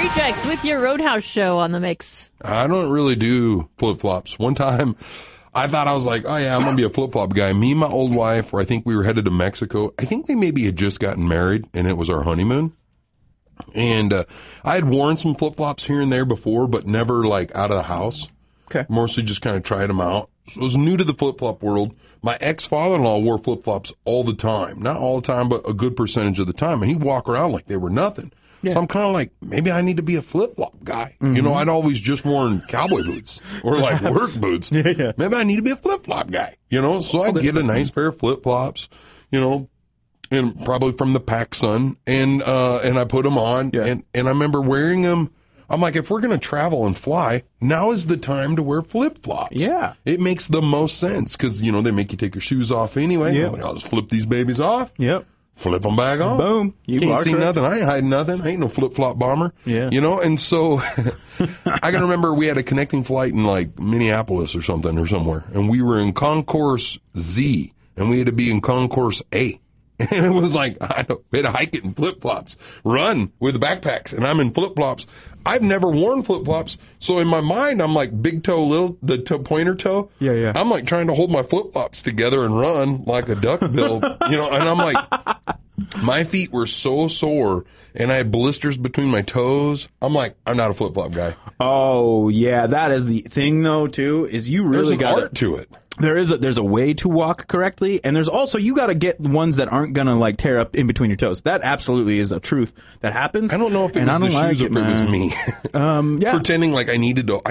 Rejects with your Roadhouse show on the mix. I don't really do flip-flops. One time, I thought, I was like, oh yeah, I'm going to be a flip-flop guy. Me and my old wife, or I think we were headed to Mexico. I think we maybe had just gotten married, and it was our honeymoon. And I had worn some flip-flops here and there before, but never like out of the house. Okay. Mostly just kind of tried them out. So I was new to the flip-flop world. My ex-father-in-law wore flip-flops all the time. Not all the time, but a good percentage of the time. And he'd walk around like they were nothing. Yeah. So I'm kind of like, maybe I need to be a flip-flop guy. Mm-hmm. You know, I'd always just worn cowboy boots or like work boots. Yeah. Maybe I need to be a flip-flop guy, you know? So I get a nice pair of flip-flops, you know, and probably from the PacSun, and I put them on, and I remember wearing them. I'm like, if we're going to travel and fly, now is the time to wear flip-flops. Yeah. It makes the most sense because, you know, they make you take your shoes off anyway. Yeah. Like, I'll just flip these babies off. Yep. Flip them back on. Boom. You can't see nothing. I ain't hiding nothing. I ain't no flip-flop bomber. Yeah. You know, and so I can remember we had a connecting flight in like Minneapolis or something or somewhere, and we were in Concourse Z, and we had to be in Concourse A. And it was like, we had to hike it in flip-flops, run with backpacks, and I'm in flip-flops. I've never worn flip-flops, so in my mind, I'm like big toe, pointer toe. Yeah. I'm like trying to hold my flip-flops together and run like a duck-bill, you know, and I'm like, my feet were so sore, and I had blisters between my toes. I'm like, I'm not a flip-flop guy. Oh, yeah, that is the thing, though, too, is you really got art to it. There's a way to walk correctly, and there's also, you got to get ones that aren't going to like tear up in between your toes. That absolutely is a truth that happens. I don't know if it was the shoes or if it was me. Yeah. Pretending like I'm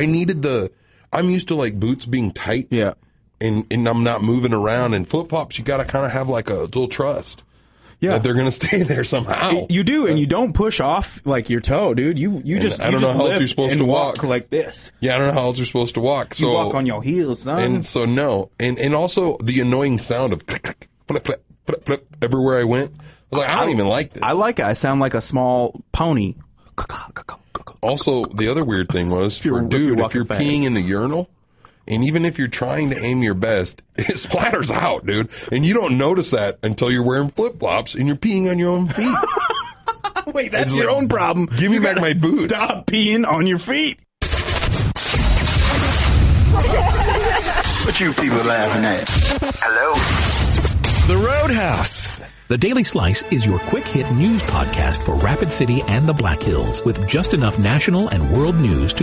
used to like boots being tight. Yeah. And I'm not moving around, and flip-flops, you got to kind of have like a little trust. Yeah. That they're going to stay there somehow. You do, and you don't push off like your toe, dude. I don't know how else you're supposed to walk like this. Yeah, I don't know how else you're supposed to walk. So you walk on your heels, son. And so no, and also the annoying sound of click, click, flip, flip, flip, flip everywhere I went. I was like, I don't even like this. I like it. I sound like a small pony. Also, the other weird thing was, if you're peeing in the urinal, and even if you're trying to aim your best, it splatters out, dude. And you don't notice that until you're wearing flip-flops and you're peeing on your own feet. Wait, that's your own problem. Give me back my boots. Stop peeing on your feet. What you people laughing at? Hello? The Roadhouse. The Daily Slice is your quick-hit news podcast for Rapid City and the Black Hills, with just enough national and world news to